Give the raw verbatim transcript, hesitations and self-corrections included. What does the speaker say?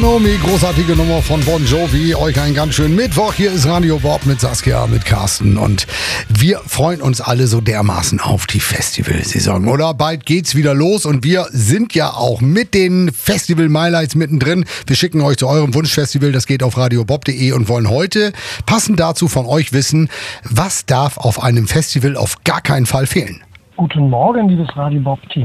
Bonomi, großartige Nummer von Bon Jovi. Euch einen ganz schönen Mittwoch. Hier ist Radio Bob mit Saskia, mit Carsten. Und wir freuen uns alle so dermaßen auf die Festivalsaison. Oder bald geht's wieder los. Und wir sind ja auch mit den Festival-Highlights mittendrin. Wir schicken euch zu eurem Wunschfestival. Das geht auf radiobob punkt de und wollen heute passend dazu von euch wissen, was darf auf einem Festival auf gar keinen Fall fehlen. Guten Morgen, liebes Radio Bob Team.